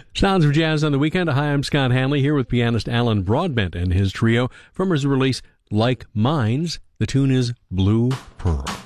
Sounds of Jazz on the Weekend. Hi, I'm Scott Hanley here with pianist Alan Broadbent and his trio from his release Like Minds. The tune is Blue Pearl.